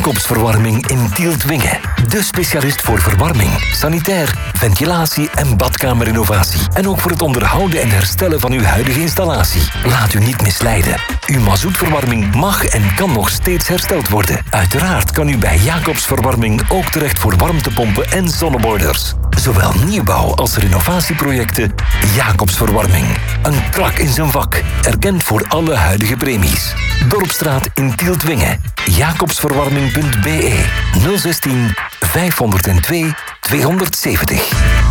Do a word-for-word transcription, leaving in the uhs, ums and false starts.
Jacobs Verwarming in Tieltwingen. De specialist voor verwarming, sanitair, ventilatie en badkamerinnovatie. En ook voor het onderhouden en herstellen van uw huidige installatie. Laat u niet misleiden. Uw mazoetverwarming mag en kan nog steeds hersteld worden. Uiteraard kan u bij Jacobs Verwarming ook terecht voor warmtepompen en zonneboilers. Zowel nieuwbouw als renovatieprojecten. Jacobs Verwarming. Een krak in zijn vak. Erkend voor alle huidige premies. Dorpstraat in Tieltwingen. jacobsverwarming punt be nul zestien vijfhonderdtwee tweehonderdzeventig.